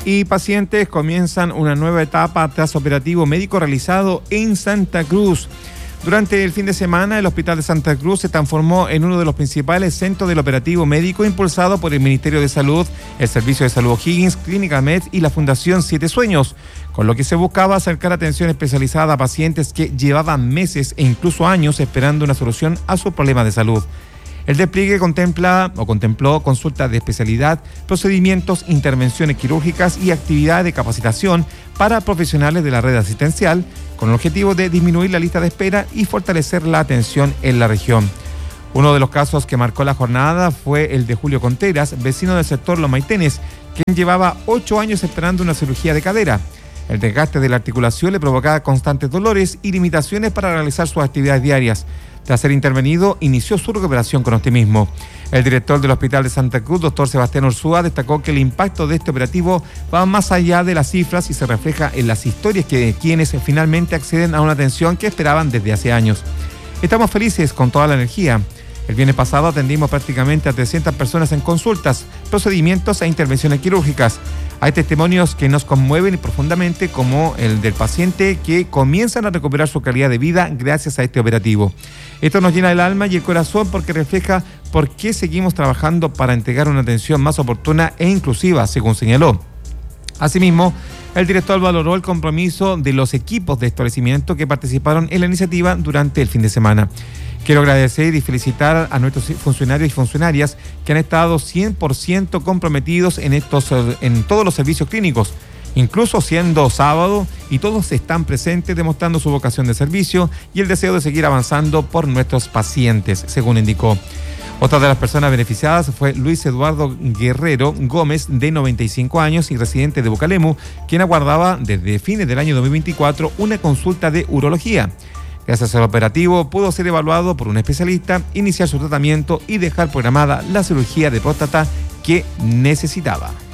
Y pacientes comienzan una nueva etapa tras operativo médico realizado en Santa Cruz. Durante el fin de semana, el Hospital de Santa Cruz se transformó en uno de los principales centros del operativo médico impulsado por el Ministerio de Salud, el Servicio de Salud O'Higgins, Clínica Med y la Fundación Siete Sueños, con lo que se buscaba acercar atención especializada a pacientes que llevaban meses e incluso años esperando una solución a sus problemas de salud. El despliegue contempló consultas de especialidad, procedimientos, intervenciones quirúrgicas y actividades de capacitación para profesionales de la red asistencial, con el objetivo de disminuir la lista de espera y fortalecer la atención en la región. Uno de los casos que marcó la jornada fue el de Julio Conteras, vecino del sector Los Maitenes, quien llevaba 8 años esperando una cirugía de cadera. El desgaste de la articulación le provocaba constantes dolores y limitaciones para realizar sus actividades diarias. Tras ser intervenido, inició su recuperación con optimismo. El director del Hospital de Santa Cruz, doctor Sebastián Urzúa, destacó que el impacto de este operativo va más allá de las cifras y se refleja en las historias de quienes finalmente acceden a una atención que esperaban desde hace años. Estamos felices con toda la energía. El viernes pasado atendimos prácticamente a 300 personas en consultas, procedimientos e intervenciones quirúrgicas. Hay testimonios que nos conmueven profundamente, como el del paciente que comienzan a recuperar su calidad de vida gracias a este operativo. Esto nos llena el alma y el corazón porque refleja por qué seguimos trabajando para entregar una atención más oportuna e inclusiva, según señaló. Asimismo, el director valoró el compromiso de los equipos de establecimiento que participaron en la iniciativa durante el fin de semana. Quiero agradecer y felicitar a nuestros funcionarios y funcionarias que han estado 100% comprometidos en todos los servicios clínicos, incluso siendo sábado, y todos están presentes demostrando su vocación de servicio y el deseo de seguir avanzando por nuestros pacientes, según indicó. Otra de las personas beneficiadas fue Luis Eduardo Guerrero Gómez, de 95 años y residente de Bucalemu, quien aguardaba desde fines del año 2024 una consulta de urología. Gracias al operativo pudo ser evaluado por un especialista, iniciar su tratamiento y dejar programada la cirugía de próstata que necesitaba.